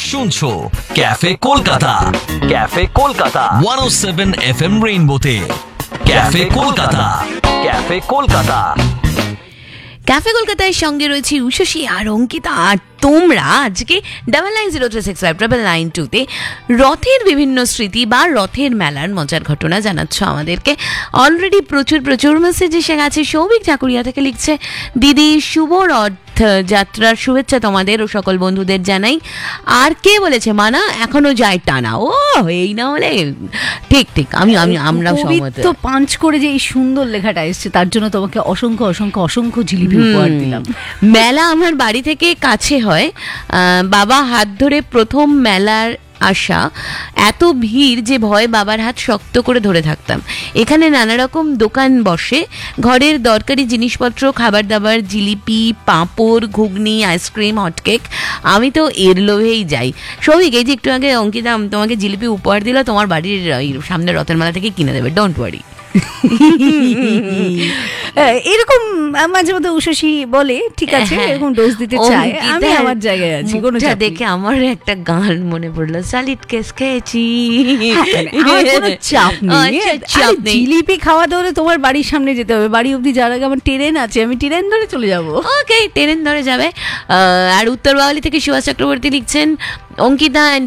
শুনছো cafe Kolkata, cafe Kolkata 107 FM রেইনবোতে। Cafe Kolkata, cafe Kolkata. Cafe কলকাতায় সঙ্গে রয়েছে উষসী আর অঙ্কিতা। আর তোমরা আজকে 9903659992 রথের বিভিন্ন স্মৃতি বা রথের মেলার মজার ঘটনা জানাচ্ছ আমাদেরকে। অলরেডি প্রচুর মেসেজ এসে গেছে। সৌভিক ঠাকুরিয়া থেকে লিখছে, দিদি শুভ রথ যাত্রার শুভেচ্ছা তোমাদের ও সকল বন্ধুদের জানাই। আর কে বলেছে মানা এখনো যায় টানা। ও এই না হলে ঠিক আমরা সহমত। তো পাঞ্চ করে যে এই সুন্দর লেখাটা এসেছে তার জন্য তোমাকে অসংখ্য জিলিপি উপহার দিলাম। মেলা আমার বাড়ি থেকে কাছে হয়, বাবা হাত ধরে প্রথম মেলার আসা, এত ভিড় যে ভয় বাবার হাত শক্ত করে ধরে থাকতাম। এখানে নানা রকম দোকান বসে, ঘরের দরকারি জিনিসপত্র, খাবার দাবার, জিলিপি, পাঁপড়, ঘুগনি, আইসক্রিম, হটকেক। আমি তো এর লোভেই যাই। সৌভিক, এই যে একটু আগে অঙ্কিতা তোমাকে জিলিপি উপহার দিল, তোমার বাড়ির সামনে রথের মেলা থেকে কিনে দেবে, ডোন্ট ওয়ারি। এরকম মাঝে মধ্যে উষসী বলে, ঠিক আছে, এরকম ডোজ দিতে চায়, আমি আমার জায়গায় আছি, কোনো চাপ দেখে আমার একটা গান মনে পড়লো, সলিড কেস খেয়েছি। চাপ নেই, জিলিপি খাওয়া ধরে তোমার বাড়ির সামনে যেতে হবে, বাড়ি অব্দি যাওয়ার আগে আমার ট্রেন আছে, আমি ট্রেন ধরে চলে যাবো। ওকে, ট্রেন ধরে যাবে। আর উত্তর বাওয়ালি থেকে সুভাষ চক্রবর্তী লিখছেন, অঙ্কিতা